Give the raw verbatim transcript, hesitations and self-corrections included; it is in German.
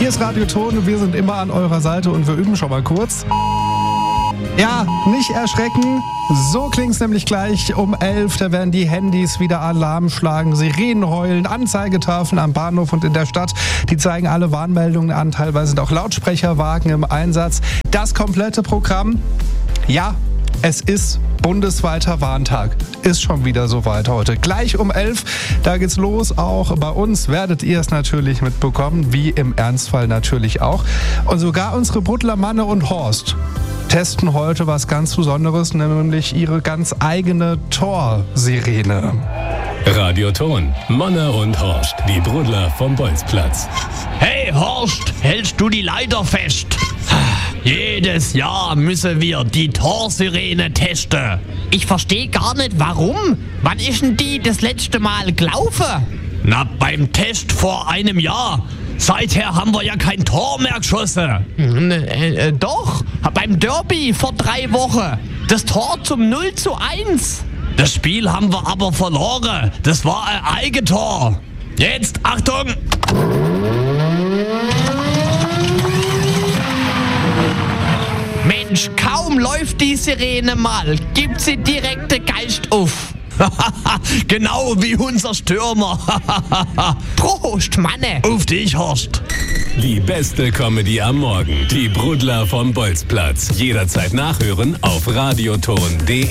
Hier ist Radio Ton, wir sind immer an eurer Seite und wir üben schon mal kurz. Ja, nicht erschrecken. So klingt's nämlich gleich um elf. Da werden die Handys wieder Alarm schlagen, Sirenen heulen, Anzeigetafeln am Bahnhof und in der Stadt. Die zeigen alle Warnmeldungen an. Teilweise sind auch Lautsprecherwagen im Einsatz. Das komplette Programm, ja, es ist bundesweiter Warntag. Ist schon wieder soweit heute. Gleich um elf, da geht's los. Auch bei uns werdet ihr es natürlich mitbekommen, wie im Ernstfall natürlich auch. Und sogar unsere Butler Manne und Horst testen heute was ganz Besonderes, nämlich ihre ganz eigene Tor-Sirene. Radio Ton, Manne und Horst, die Brudler vom Bolzplatz. Hey Horst, hältst du die Leiter fest? Jedes Jahr müssen wir die Torsirene testen. Ich verstehe gar nicht, warum. Wann ist denn die das letzte Mal gelaufen? Na, beim Test vor einem Jahr. Seither haben wir ja kein Tor mehr geschossen. Äh, äh, doch, beim Derby vor drei Wochen. Das Tor zum null zu eins. Das Spiel haben wir aber verloren. Das war ein Eigentor. Jetzt, Achtung! Mensch, kaum läuft die Sirene mal, gibt sie direkt den Geist auf. Genau wie unser Stürmer. Prost, Manne. Auf dich, Horst. Die beste Comedy am Morgen. Die Brudler vom Bolzplatz. Jederzeit nachhören auf radioton punkt de.